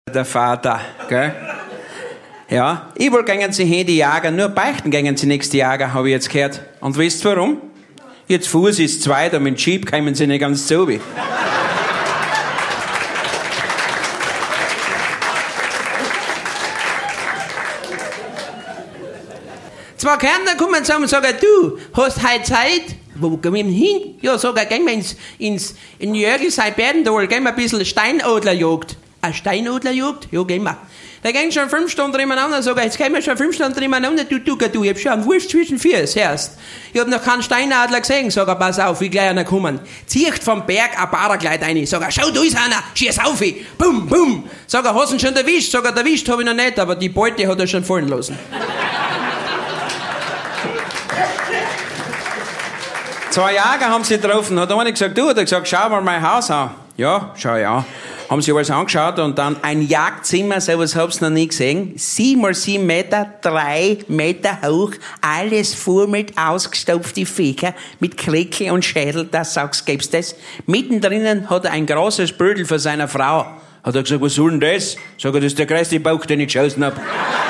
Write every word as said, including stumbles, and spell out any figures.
der Vater, gell? Ja, ich will gehen sie hin, die jagen, nur beichten gehen sie nächste Jager, habe ich jetzt gehört. Und wisst ihr warum? Jetzt Fuß ist zwei, da mit dem Jeep kommen sie nicht ganz zu. Zwei Kärntner kommen zusammen und sagen, du, hast heute Zeit? Wo gehen wir hin? Ja, sag ich, gehen wir ins, ins in Jörgl sei Berdendal, gehen wir ein bisschen Steinadlerjagd. Eine Steinadlerjagd? Ja, gehen wir. Da gehen schon fünf Stunden nebeneinander, sag ich, jetzt gehen wir schon fünf Stunden nebeneinander, du, du, du, ich hab schon einen Wurst zwischen Füßen, hörst. Ich hab noch keinen Steinadler gesehen, sag ich, pass auf, wie gleich einer kommen. Zieht vom Berg ein Paragleit rein, sag ich, schau, da ist einer, schieß auf, bum, bum. Sag ich, hast du ihn schon erwischt? Sag ich, erwischt hab ich noch nicht, aber die Beute hat er schon fallen lassen. Zwei Jäger haben sie getroffen, hat einer gesagt, du, hat er gesagt, schau mal mein Haus an. Ja, schau ich an. Haben sie alles angeschaut und dann ein Jagdzimmer, sowas hab's noch nie gesehen. Sieben mal sieben Meter, drei Meter hoch, alles voll mit ausgestopften Viecher, mit Kleckel und Schädel, das sagst, gibt's das. Mittendrin hat er ein großes Bödel für seine Frau. Hat er gesagt, was soll denn das? Sag ich, das ist der größte Bauch, den ich geschossen hab.